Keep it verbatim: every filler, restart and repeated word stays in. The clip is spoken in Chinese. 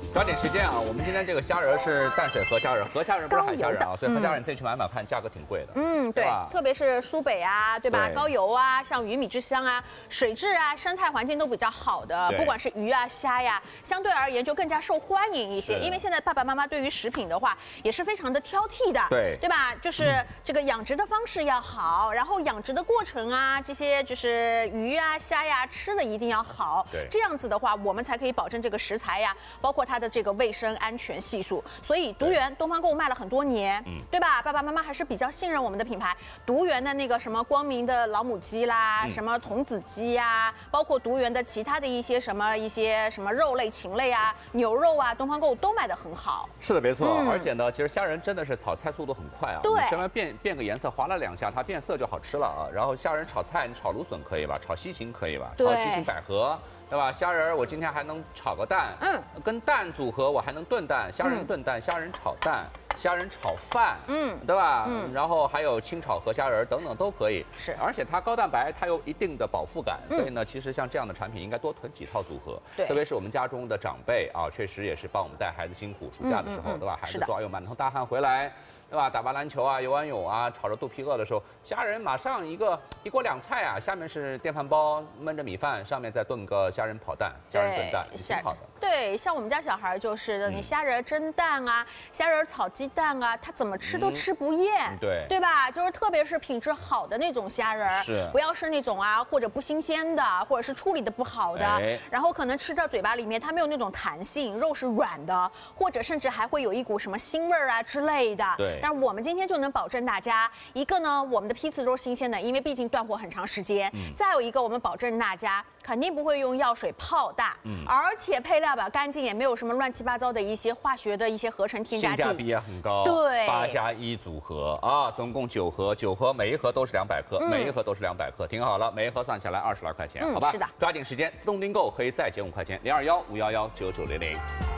抓紧时间啊！我们今天这个虾仁是淡水河虾仁，河虾仁不是海虾仁啊，所以河虾仁你自己去买买看，价格挺贵的。 嗯，对，特别是苏北啊，对吧？ 对高邮啊，像鱼米之乡啊，水质啊、生态环境都比较好的，不管是鱼啊、虾呀，相对而言就更加受欢迎一些。因为现在爸爸妈妈对于食品的话也是非常的挑剔的， 对对吧？就是这个养殖的方式要好，然后养殖的过程啊，这些就是鱼啊、虾呀，吃的一定要好。 对， 这样子的话，我们才可以保证这个食材呀，包括它的这个卫生安全系数。所以独源东方购物卖了很多年，嗯，对吧？爸爸妈妈还是比较信任我们的品牌。独源的那个什么光明的老母鸡啦，嗯、什么童子鸡呀、啊，包括独源的其他的一些什么一些什么肉类、禽类啊、牛肉啊，东方购物都卖得很好。 是的，没错。嗯、而且呢，其实虾仁真的是炒菜速度很快啊。 对， 你稍微变变个颜色，划拉两下，它变色就好吃了啊。然后虾仁炒菜，你炒芦笋可以吧？炒西芹可以吧？炒西芹百合。对吧？虾仁我今天还能炒个蛋，嗯，跟蛋组合我还能炖蛋，虾仁炖蛋，虾仁炒蛋，虾仁炒饭，嗯，对吧？嗯，然后还有清炒河虾仁等等都可以。 是， 而且它高蛋白，它有一定的饱腹感，所以呢，其实像这样的产品应该多囤几套组合。 对， 特别是我们家中的长辈啊，确实也是帮我们带孩子辛苦，暑假的时候，对吧？孩子说哎呦满头大汗回来。对吧？打完篮球啊，游完泳啊，吵着肚皮饿的时候，虾仁马上一个一锅两菜啊，下面是电饭煲焖着米饭，上面再炖个虾仁跑蛋、虾仁炖蛋，挺好的。 对，像我们家小孩就是的，你虾仁蒸蛋啊，虾仁炒鸡蛋啊，他怎么吃都吃不厌， 嗯、对对吧？就是特别是品质好的那种虾仁， 是不要是那种啊，或者不新鲜的，或者是处理的不好的，哎、然后可能吃到嘴巴里面它没有那种弹性，肉是软的，或者甚至还会有一股什么腥味儿啊之类的。 对。 但是我们今天就能保证大家，一个呢，我们的批次都是新鲜的，因为毕竟断货很长时间。嗯。再有一个，我们保证大家肯定不会用药水泡大，嗯，而且配料表干净，也没有什么乱七八糟的一些化学的一些合成添加剂， 性价比也很高。 对， 八加一组合啊，总共九盒，九盒每一盒都是两百克，嗯、每一盒都是两百克，挺好了，每一盒算下来二十来块钱， 嗯、 好吧？ 是的， 抓紧时间，自动订购可以再减五块钱，零二幺五幺幺九九零零。